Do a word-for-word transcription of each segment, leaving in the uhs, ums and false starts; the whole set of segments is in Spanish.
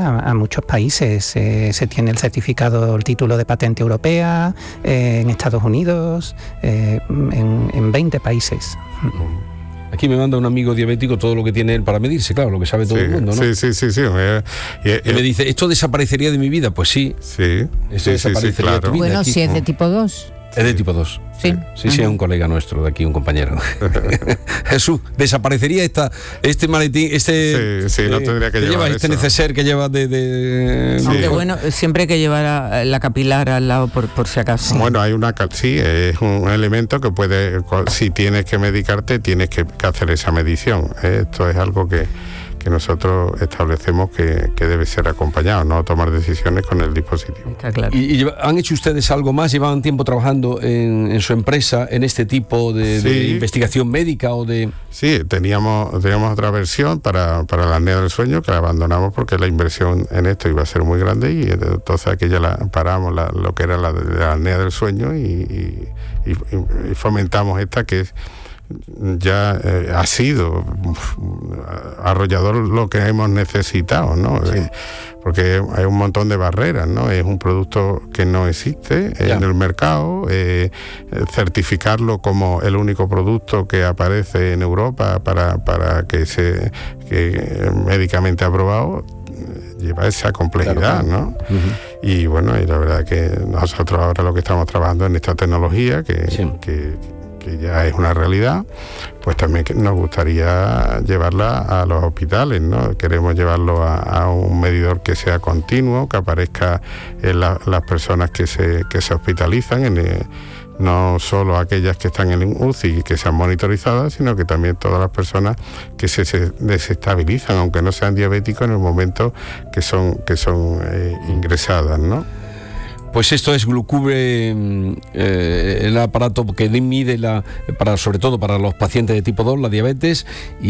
a, a muchos países. Eh, se tiene el certificado, el título de patente europea eh, en Estados Unidos, eh, en, en veinte países. Aquí me manda un amigo diabético todo lo que tiene él para medirse, claro, lo que sabe todo sí, el mundo, ¿no? Sí, sí, sí, sí. Eh, eh, y me dice, ¿esto desaparecería de mi vida? Pues sí. Sí, Esto sí, desaparecería sí, sí, claro. de tu vida. Bueno, aquí. si es de tipo dos. Es de tipo dos. Sí. Sí, sí, es un colega nuestro de aquí, un compañero. Jesús, ¿desaparecería esta, este maletín, este... Sí, sí, no tendría que, que llevar este eso. neceser que llevas de... de sí. Aunque de... bueno, siempre hay que llevar la capilar al lado por, por si acaso. Bueno, hay una... Sí, es un elemento que puede... Si tienes que medicarte, tienes que, que hacer esa medición. Esto es algo que... que nosotros establecemos que, que debe ser acompañado, no tomar decisiones con el dispositivo. Está claro. ¿Y, y han hecho ustedes algo más? ¿Llevaban tiempo trabajando en, en su empresa en este tipo de, sí. de investigación médica o de...? Sí, teníamos, teníamos otra versión para, para la apnea del sueño que la abandonamos porque la inversión en esto iba a ser muy grande y entonces aquella la paramos, la, lo que era la de la apnea del sueño y, y, y, y fomentamos esta que es ya eh, ha sido arrollador lo que hemos necesitado, ¿no? Sí. Eh, porque hay un montón de barreras, ¿no? Es un producto que no existe ya. en el mercado, eh, certificarlo como el único producto que aparece en Europa para, para que se que médicamente aprobado lleva esa complejidad, claro, ¿no? Uh-huh. Y bueno, y la verdad que nosotros ahora lo que estamos trabajando en esta tecnología que, sí. que que ya es una realidad, pues también nos gustaría llevarla a los hospitales, ¿no? Queremos llevarlo a, a un medidor que sea continuo, que aparezca en la, las personas que se, que se hospitalizan, en el, no solo aquellas que están en U C I y que sean monitorizadas, sino que también todas las personas que se, se desestabilizan, aunque no sean diabéticos, en el momento que son, que son eh, ingresadas, ¿no? Pues esto es Glucube, eh, el aparato que mide, la, para, sobre todo para los pacientes de tipo dos, la diabetes,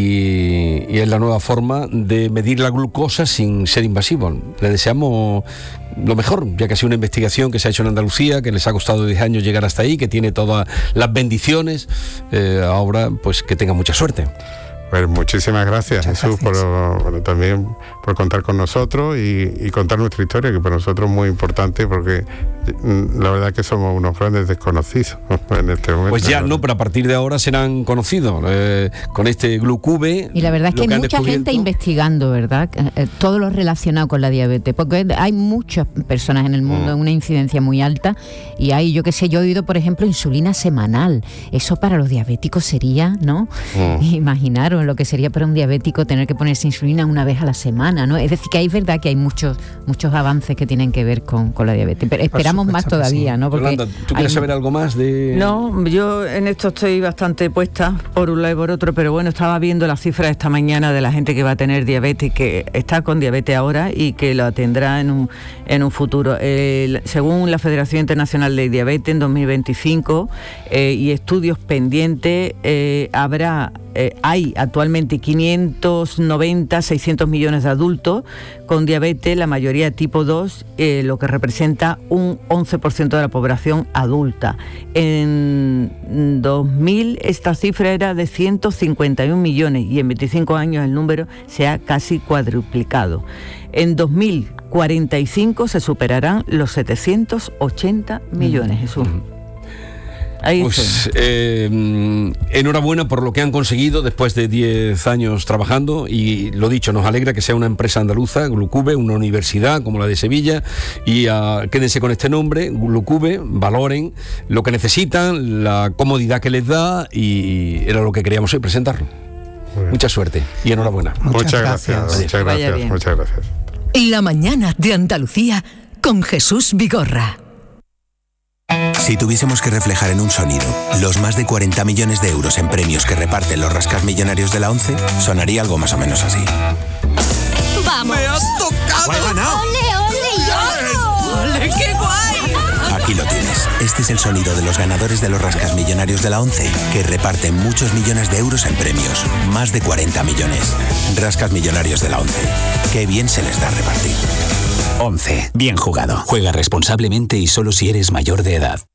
y, y es la nueva forma de medir la glucosa sin ser invasivo. Le deseamos lo mejor, ya que ha sido una investigación que se ha hecho en Andalucía, que les ha costado diez años llegar hasta ahí, que tiene todas las bendiciones. Eh, ahora, pues que tenga mucha suerte. Pues muchísimas gracias, Muchas Jesús, gracias. Por, bueno, también por contar con nosotros y, y contar nuestra historia, que para nosotros es muy importante porque la verdad es que somos unos grandes desconocidos en este momento. Pues ya no, pero a partir de ahora serán conocidos eh, con este Glucube. Y la verdad es que, que hay mucha gente investigando, ¿verdad? Eh, todo lo relacionado con la diabetes, porque hay muchas personas en el mundo en mm. una incidencia muy alta y hay, yo qué sé, yo he oído, por ejemplo, insulina semanal. Eso para los diabéticos sería, ¿no? Mm. Imaginaros lo que sería para un diabético tener que ponerse insulina una vez a la semana, ¿no? Es decir, que es verdad que hay muchos muchos avances que tienen que ver con, con la diabetes, pero esperamos más todavía, sí. ¿no? Porque Yolanda, ¿tú quieres hay... saber algo más de...? No, yo en esto estoy bastante puesta por un lado y por otro, pero bueno, estaba viendo las cifras esta mañana de la gente que va a tener diabetes, que está con diabetes ahora y que la tendrá en un, en un futuro. Eh, según la Federación Internacional de Diabetes, en dos mil veinticinco, eh, y estudios pendientes, eh, habrá... Eh, hay actualmente quinientos noventa, seiscientos millones de adultos con diabetes, la mayoría tipo dos, eh, lo que representa un once por ciento de la población adulta. En dos mil esta cifra era de ciento cincuenta y un millones y en veinticinco años el número se ha casi cuadruplicado. En dos mil cuarenta y cinco se superarán los setecientos ochenta millones, Jesús. Ahí pues eh, enhorabuena por lo que han conseguido después de diez años trabajando y lo dicho, nos alegra que sea una empresa andaluza, Glucube, una universidad como la de Sevilla y uh, quédense con este nombre, Glucube, valoren lo que necesitan, la comodidad que les da y era lo que queríamos hoy presentarlo. Mucha suerte y enhorabuena. Muchas, muchas gracias, gracias. Muchas gracias, muchas gracias. La mañana de Andalucía con Jesús Vigorra. Si tuviésemos que reflejar en un sonido los más de cuarenta millones de euros en premios que reparten los rascasmillonarios de la ONCE, sonaría algo más o menos así. ¡Vamos! ¡Me has tocado! ¡Lo he ganado! ¡Ole, ole, ole! ¡Qué guay! Aquí lo tienes. Este es el sonido de los ganadores de los rascasmillonarios de la ONCE, que reparten muchos millones de euros en premios. Más de cuarenta millones. Rascasmillonarios de la ONCE. ¡Qué bien se les da repartir! ONCE. Bien jugado. Juega responsablemente y solo si eres mayor de edad.